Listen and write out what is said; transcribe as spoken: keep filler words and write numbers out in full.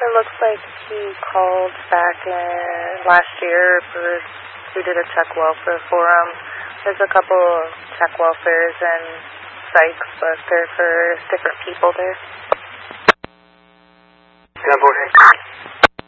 It looks like he called back in last year for, we did a check welfare for him. There's a couple of check welfares and psychs, but they're for different people there. Gun board.